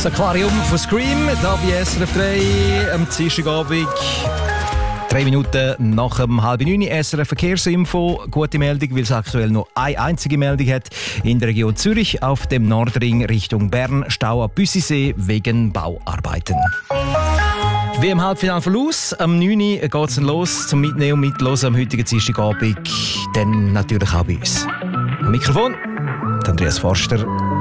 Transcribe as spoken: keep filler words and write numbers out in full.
Das Aquarium von Scream, da bei S R F drei am Dienstagabend. Drei Minuten nach dem halb neun, S R F Verkehrsinfo. Gute Meldung, weil es aktuell noch eine einzige Meldung hat. In der Region Zürich auf dem Nordring Richtung Bern Stau am Büssisee wegen Bauarbeiten. Wie im Halbfinale von Luz, am neun Uhr geht es los zum Mitnehmen und Mitlosen am heutigen Dienstagabend. Dann natürlich auch bei uns. Am Mikrofon, Andreas Forster.